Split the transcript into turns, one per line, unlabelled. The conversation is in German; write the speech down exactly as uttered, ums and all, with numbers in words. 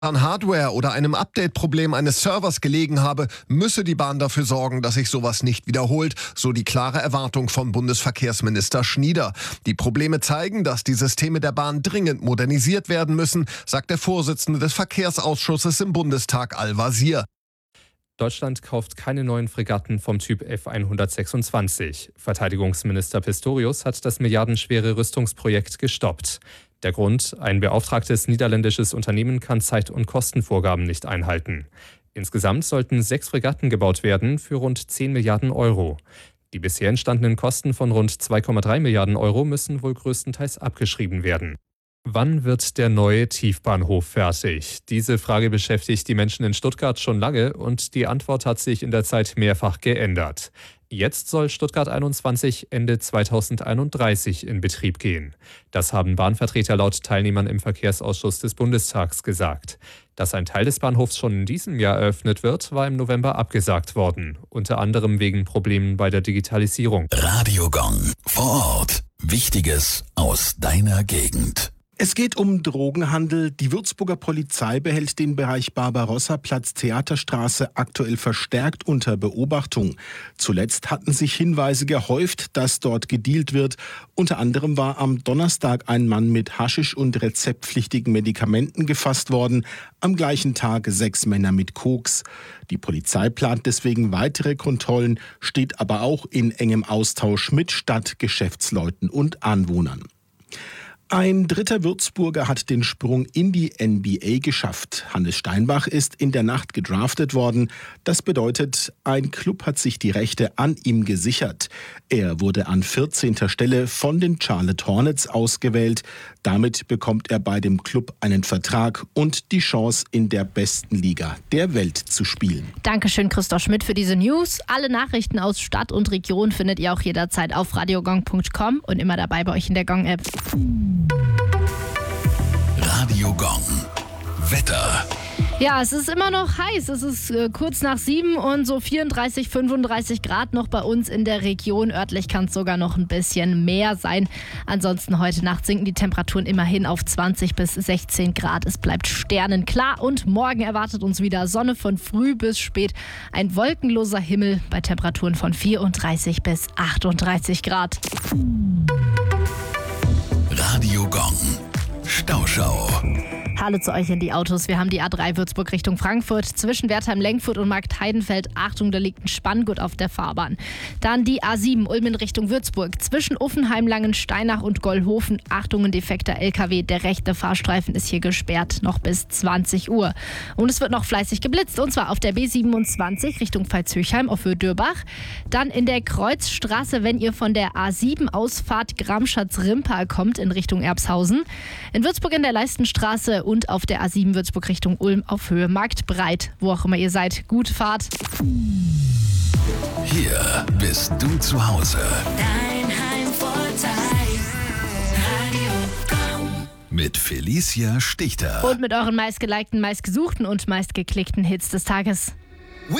an Hardware oder einem Update-Problem eines Servers gelegen habe, müsse die Bahn dafür sorgen, dass sich sowas nicht wiederholt, so die klare Erwartung von Bundesverkehrsminister Schnieder. Die Probleme zeigen, dass die Systeme der Bahn dringend modernisiert werden müssen, sagt der Vorsitzende des Verkehrsausschusses im Bundestag Al-Wazir.
Deutschland kauft keine neuen Fregatten vom Typ F hundertsechsundzwanzig. Verteidigungsminister Pistorius hat das milliardenschwere Rüstungsprojekt gestoppt. Der Grund: ein beauftragtes niederländisches Unternehmen kann Zeit- und Kostenvorgaben nicht einhalten. Insgesamt sollten sechs Fregatten gebaut werden für rund zehn Milliarden Euro. Die bisher entstandenen Kosten von rund zwei Komma drei Milliarden Euro müssen wohl größtenteils abgeschrieben werden. Wann wird der neue Tiefbahnhof fertig? Diese Frage beschäftigt die Menschen in Stuttgart schon lange und die Antwort hat sich in der Zeit mehrfach geändert. Jetzt soll Stuttgart einundzwanzig Ende zweitausendeinunddreißig in Betrieb gehen. Das haben Bahnvertreter laut Teilnehmern im Verkehrsausschuss des Bundestags gesagt. Dass ein Teil des Bahnhofs schon in diesem Jahr eröffnet wird, war im November abgesagt worden. Unter anderem wegen Problemen bei der Digitalisierung.
Radio Gong. Vor Ort. Wichtiges aus deiner Gegend.
Es geht um Drogenhandel. Die Würzburger Polizei behält den Bereich Barbarossa-Platz Theaterstraße aktuell verstärkt unter Beobachtung. Zuletzt hatten sich Hinweise gehäuft, dass dort gedealt wird. Unter anderem war am Donnerstag ein Mann mit Haschisch und rezeptpflichtigen Medikamenten gefasst worden. Am gleichen Tag sechs Männer mit Koks. Die Polizei plant deswegen weitere Kontrollen, steht aber auch in engem Austausch mit Stadt, Geschäftsleuten und Anwohnern. Ein dritter Würzburger hat den Sprung in die N B A geschafft. Hannes Steinbach ist in der Nacht gedraftet worden. Das bedeutet, ein Club hat sich die Rechte an ihm gesichert. Er wurde an vierzehnter Stelle von den Charlotte Hornets ausgewählt. Damit bekommt er bei dem Club einen Vertrag und die Chance, in der besten Liga der Welt zu spielen.
Dankeschön, Christoph Schmidt, für diese News. Alle Nachrichten aus Stadt und Region findet ihr auch jederzeit auf radiogong punkt com und immer dabei bei euch in der Gong-App.
Radio Gong. Wetter.
Ja, es ist immer noch heiß. Es ist äh, kurz nach sieben und so vierunddreißig, fünfunddreißig Grad noch bei uns in der Region. Örtlich kann es sogar noch ein bisschen mehr sein. Ansonsten heute Nacht sinken die Temperaturen immerhin auf zwanzig bis sechzehn Grad. Es bleibt sternenklar und morgen erwartet uns wieder Sonne von früh bis spät. Ein wolkenloser Himmel bei Temperaturen von vierunddreißig bis achtunddreißig Grad.
Radio Gong. Stauschau.
Hallo zu euch in die Autos. Wir haben die A drei Würzburg Richtung Frankfurt. Zwischen Wertheim-Lenkfurt und Marktheidenfeld. Achtung, da liegt ein Spanngurt auf der Fahrbahn. Dann die A sieben Ulm in Richtung Würzburg. Zwischen Uffenheim, Langensteinach und Gollhofen. Achtung, ein defekter L K W. Der rechte Fahrstreifen ist hier gesperrt. Noch bis zwanzig Uhr. Und es wird noch fleißig geblitzt. Und zwar auf der B siebenundzwanzig Richtung Pfalzhöchheim auf Höhe Dürbach. Dann in der Kreuzstraße, wenn ihr von der A sieben Ausfahrt Gramschatz-Rimpal kommt in Richtung Erbshausen. In Würzburg in der Leistenstraße und auf der A sieben Würzburg Richtung Ulm auf Höhe Marktbreit. Wo auch immer ihr seid, gute Fahrt.
Hier bist du zu Hause.
Dein Heimvorteil. Radio Gong.
Mit Felicia Stichter.
Und mit euren meistgelikten, meistgesuchten und meistgeklickten Hits des Tages.